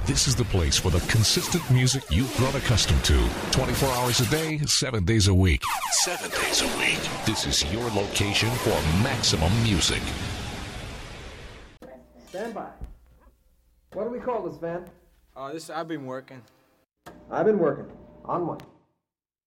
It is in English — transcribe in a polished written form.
This is the place for the consistent music you've grown accustomed to. 24 hours a day, 7 days a week. 7 days a week. This is your location for maximum music. Stand by. What do we call this, Van? I've been working. I've been working. On what?